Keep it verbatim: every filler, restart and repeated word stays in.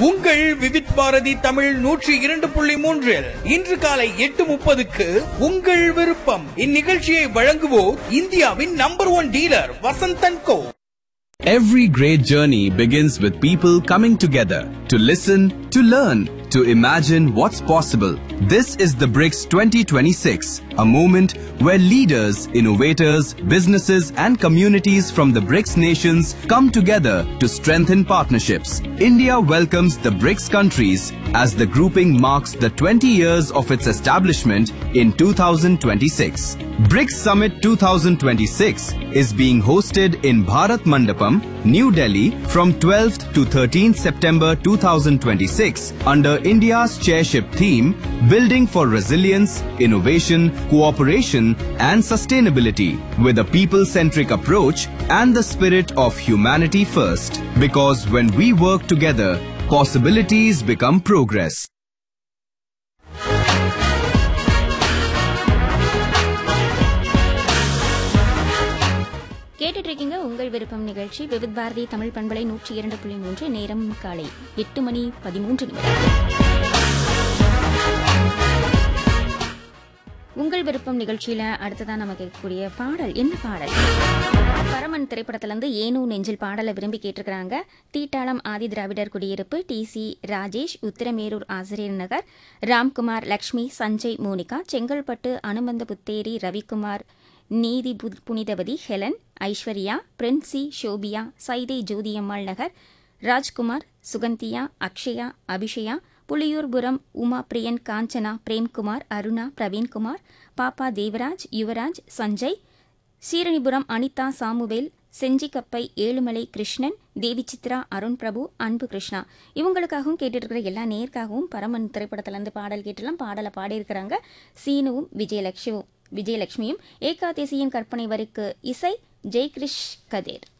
உங்கள் விவித் பாரதி தமிழ் நூற்றி இரண்டு புள்ளி மூன்றில் இன்று காலை எட்டு முப்பதுக்கு உங்கள் விருப்பம். இந்நிகழ்ச்சியை வழங்குவோர் இந்தியாவின் number one dealer Vasanthan go. Every great journey begins with people coming together to listen, to learn, to imagine what's possible. This is the BRICS twenty twenty-six, a moment where leaders, innovators, businesses and communities from the BRICS nations come together to strengthen partnerships. India welcomes the BRICS countries as the grouping marks the twenty years of its establishment in two thousand twenty-six. BRICS Summit twenty twenty-six is being hosted in Bharat Mandapam, New Delhi from twelfth to thirteenth September two thousand twenty-six under India's chairship theme Building for Resilience, Innovation, Cooperation and Sustainability with a people-centric approach and the spirit of humanity first. Because when we work together, possibilities become progress. கேட்டுட்டு இருக்கீங்க உங்கள் விருப்பம் நிகழ்ச்சி. விவித் பாரதி தமிழ் பண்பலை நூற்றி இரண்டு புள்ளி மூன்று. நேரம் காலை எட்டு மணி பதிமூன்று நிமிடம். உங்கள் விருப்பம் நிகழ்ச்சியில அடுத்ததான் நம்ம கேட்கக்கூடிய பாடல் என்ன பாடல்? பரமன் திரைப்படத்திலிருந்து ஏனோ நெஞ்சில் பாடலை விரும்பி கேட்டிருக்கிறாங்க. தீட்டாளம் ஆதி திராவிடர் குடியிருப்பு, டி சி ராஜேஷ், உத்திரமேரூர் ஆசிரியர் நகர், ராம்குமார், லக்ஷ்மி, சஞ்சய், மோனிகா, செங்கல்பட்டு அனுமந்த புத்தேரி, ரவிக்குமார், நீதி புனிதவதி, ஹெலன், ஐஸ்வர்யா, பிரின்சி, ஷோபியா, சைதை ஜோதியம்மாள் நகர், ராஜ்குமார், சுகந்தியா, அக்ஷயா, அபிஷயா, புலியூர்புரம், உமா பிரியன், காஞ்சனா, பிரேம்குமார், அருணா, பிரவீன்குமார், பாப்பா தேவராஜ், யுவராஜ், சஞ்சய், சீரணிபுரம் அனிதா, சாமுவேல், செஞ்சிக்கப்பை, ஏழுமலை கிருஷ்ணன், தேவி சித்ரா, அருண் பிரபு, அன்பு கிருஷ்ணா இவங்களுக்காகவும் கேட்டுட்டு இருக்கிற எல்லா நேர்க்காகவும் பரமன் திரைப்படத்திலிருந்து பாடல் கேட்டலாம். பாடலை பாடியிருக்கிறாங்க சீனுவும் விஜயலட்சுமியும் விஜயலட்சுமியும் ஏகாதேசியின் கற்பனை வரிக்கு இசை ஜெய்கிரிஷ் கதேர்.